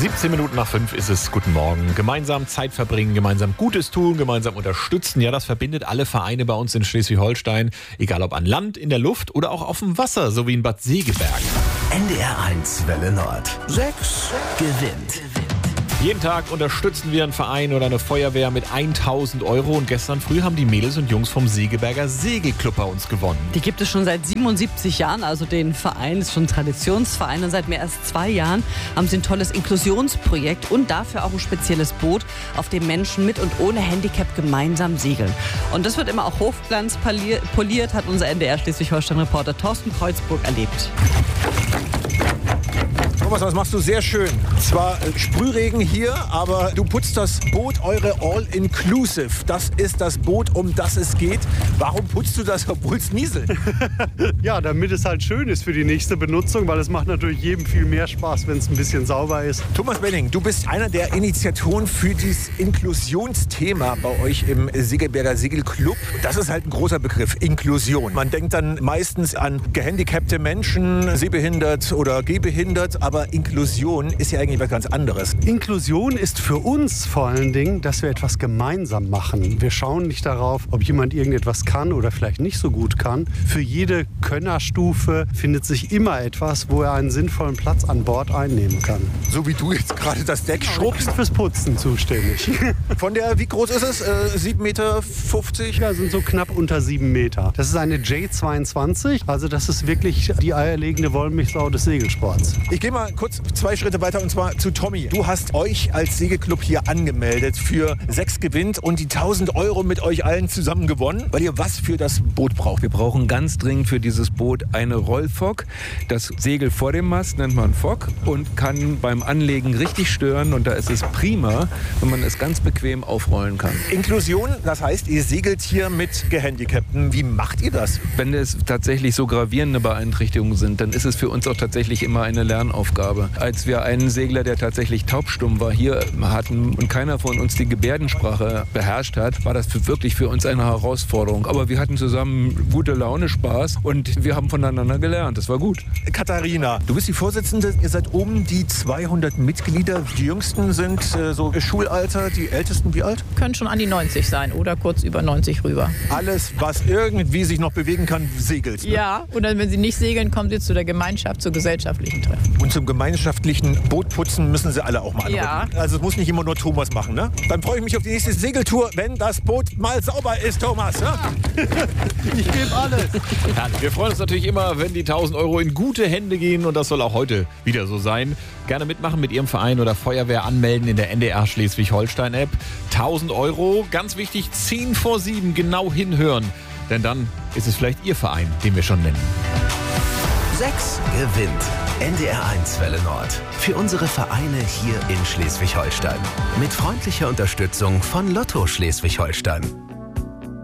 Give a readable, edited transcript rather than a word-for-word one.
17:05 ist es. Guten Morgen. Gemeinsam Zeit verbringen, gemeinsam Gutes tun, gemeinsam unterstützen. Ja, das verbindet alle Vereine bei uns in Schleswig-Holstein. Egal ob an Land, in der Luft oder auch auf dem Wasser, so wie in Bad Segeberg. NDR1 Welle Nord. 6 gewinnt. Jeden Tag unterstützen wir einen Verein oder eine Feuerwehr mit 1.000 Euro. Und gestern früh haben die Mädels und Jungs vom Segeberger Segelclub bei uns gewonnen. Die gibt es schon seit 77 Jahren, also den Verein ist schon ein Traditionsverein. Und seit mehr als 2 Jahren haben sie ein tolles Inklusionsprojekt und dafür auch ein spezielles Boot, auf dem Menschen mit und ohne Handicap gemeinsam segeln. Und das wird immer auch Hochglanz poliert, hat unser NDR Schleswig-Holstein-Reporter Thorsten Kreuzburg erlebt. Thomas, das machst du sehr schön. Zwar Sprühregen hier, aber du putzt das Boot, eure All-Inclusive. Das ist das Boot, um das es geht. Warum putzt du das, obwohl es nieselt? Ja, damit es halt schön ist für die nächste Benutzung, weil es macht natürlich jedem viel mehr Spaß, wenn es ein bisschen sauber ist. Thomas Benning, du bist einer der Initiatoren für dieses Inklusionsthema bei euch im Segeberger Segelclub. Das ist halt ein großer Begriff, Inklusion. Man denkt dann meistens an gehandicapte Menschen, sehbehindert oder gehbehindert, aber Inklusion ist ja eigentlich was ganz anderes. Inklusion ist für uns vor allen Dingen, dass wir etwas gemeinsam machen. Wir schauen nicht darauf, ob jemand irgendetwas kann oder vielleicht nicht so gut kann. Für jede Könnerstufe findet sich immer etwas, wo er einen sinnvollen Platz an Bord einnehmen kann. So wie du jetzt gerade das Deck Ich schrubbst. bin fürs Putzen zuständig. Von der, wie groß ist es? 7,50 Meter? Ja, sind so knapp unter 7 Meter. Das ist eine J22, also das ist wirklich die eierlegende Wollmilchsau des Segelsports. Ich gehe mal kurz 2 Schritte weiter und zwar zu Tommy. Du hast euch als Segelclub hier angemeldet für 6 gewinnt und die 1.000 Euro mit euch allen zusammen gewonnen, weil ihr was für das Boot braucht. Wir brauchen ganz dringend für dieses Boot eine Rollfock. Das Segel vor dem Mast nennt man Fock und kann beim Anlegen richtig stören. Und da ist es prima, wenn man es ganz bequem aufrollen kann. Inklusion, das heißt, ihr segelt hier mit Gehandicapten. Wie macht ihr das? Wenn es tatsächlich so gravierende Beeinträchtigungen sind, dann ist es für uns auch tatsächlich immer eine Lernaufgabe. Als wir einen Segler, der tatsächlich taubstumm war, hier hatten und keiner von uns die Gebärdensprache beherrscht hat, war das wirklich für uns eine Herausforderung. Aber wir hatten zusammen gute Laune, Spaß und wir haben voneinander gelernt. Das war gut. Katharina, du bist die Vorsitzende. Ihr seid die 200 Mitglieder. Die Jüngsten sind so Schulalter, die Ältesten wie alt? Können schon an die 90 sein oder kurz über 90 rüber. Alles, was irgendwie sich noch bewegen kann, segelt. Ne? Ja, und dann, wenn sie nicht segeln, kommen sie zu der Gemeinschaft, zu gesellschaftlichen Treffen. Und zum gemeinschaftlichen Bootputzen müssen sie alle auch mal anrücken. Ja. Also es muss nicht immer nur Thomas machen, ne? Dann freue ich mich auf die nächste Segeltour, wenn das Boot mal sauber ist, Thomas. Ne? Ich gebe alles. Herrlich. Wir freuen uns natürlich immer, wenn die 1.000 Euro in gute Hände gehen und das soll auch heute wieder so sein. Gerne mitmachen mit Ihrem Verein oder Feuerwehr anmelden in der NDR Schleswig-Holstein-App. 1.000 Euro, ganz wichtig, 10 vor 7 genau hinhören, denn dann ist es vielleicht Ihr Verein, den wir schon nennen. 6 gewinnt. NDR1 Welle Nord. Für unsere Vereine hier in Schleswig-Holstein. Mit freundlicher Unterstützung von Lotto Schleswig-Holstein.